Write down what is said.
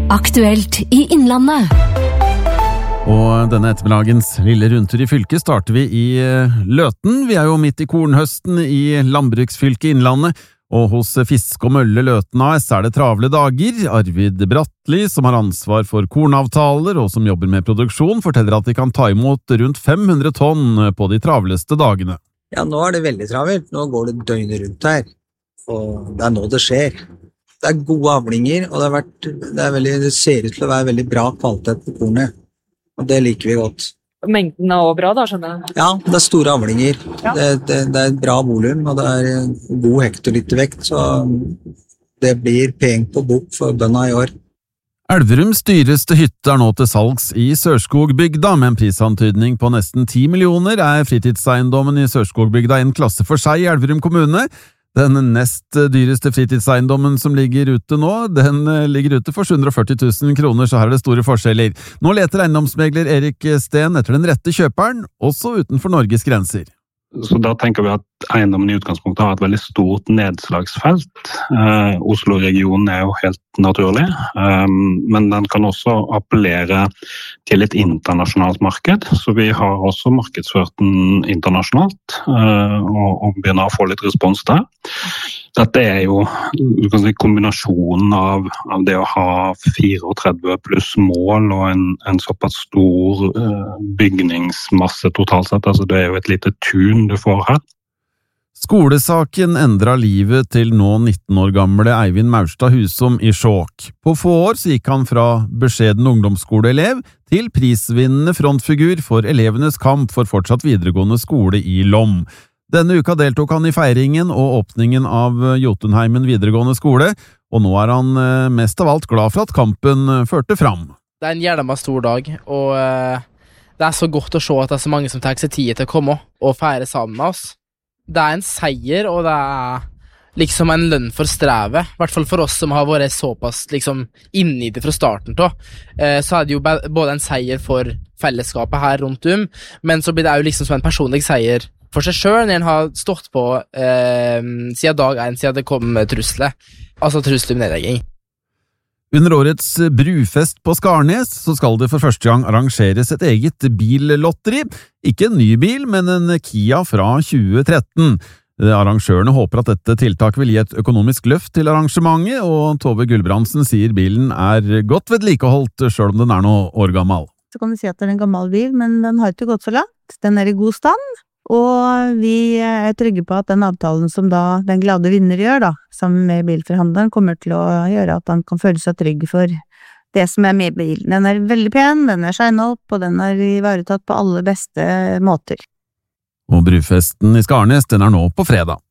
Aktuelt i Innlandet. Og denne ettermiddagens lille rundtur i fylket starter vi i Løten. Vi jo midt i kornhøsten i landbruksfylket Innlandet, og hos Fisk og Mølle Løten AS det travle dager. Arvid Brattli, som har ansvar for kornavtaler og som jobber med produksjon, forteller at de kan ta imot rundt 500 tonn på de travleste dagene. Ja, nå det veldig travelt. Nå går det døgnet rundt her, og det nå det skjer. Det gode avlinger, og det ser ut til å være veldig bra kvalitet på kornet. Og det liker vi godt. Mengden også bra da, skjønner jeg? Ja, det store avlinger. Ja. Det et bra volum, og det god hektolitervekt, så det blir pent på bok for bønda i år. Elverums dyreste hytte nå til salgs i Sørskogbygda, med en prisantydning på nesten 10 millioner. Fritidseiendommen i Sørskogbygda en klasse for seg i Elverum kommune. Den nest dyreste fritidseiendommen som ligger ute nå, den ligger ute for 740 000 kroner, så her det store forskjeller. Nå leter eiendomsmegler Erik Steen etter den rette kjøperen, også utenfor Norges grenser. Så da tenker vi at eiendommen i utgangspunktet har et veldig stort nedslagsfelt. Oslo-regionen jo helt naturlig, men den kan også appellere til et internasjonalt marked, så vi har også markedsført den internasjonalt, og begynner å få litt respons der. Dette jo du kan si, kombinasjonen av det å ha 34 pluss mål og en såpass stor bygningsmasse totalt sett, altså det jo et lite tun du får her. Skolesaken endret livet til nå 19 år gamle Eivind Maurstad Husom i Skjåk. På få år så gikk han fra beskjeden ungdomsskoleelev til prisvinnende frontfigur for elevenes kamp for fortsatt videregående skole i Lom. Denne uka deltok han i feiringen og åpningen av Jotunheimen videregående skole, og nå han mest av alt glad for at kampen førte fram. Det en jævla stor dag, og det så godt å se at det så mange som tar seg tid til å komme og feire sammen med oss. Det en seier, og det liksom en lønn for strevet, i hvert fall for oss som har vært såpass liksom inne i det fra starten til. Så det jo både en seier for fellesskapet her rundt men så blir det jo liksom som en personlig seier for seg selv når en har stått på siden dag 1, siden det kom trusler, altså trusler om nedlegging. Under årets brufest på Skarnes så skal det for første gang arrangeres et eget billotteri. Ikke en ny bil, men en Kia fra 2013. Arrangørene håper at dette tiltaket vil gi et økonomisk løft til arrangementet, og Tove Gulbrandsen sier bilen godt vedlikeholdt, selv om den noen år gammel. Så kan vi si at det en gammel bil, men den har ikke gått så langt. Den i god stand. Og vi trygge på at den avtalen som da den glade vinner gjør da, sammen med bilforhandleren, kommer til å gjøre at han kan føle seg trygg for det som med bilen. Den veldig pen, den skjegnet opp, og den ivaretatt på alle beste måter. Og brufesten i Skarnes, den nå på fredag.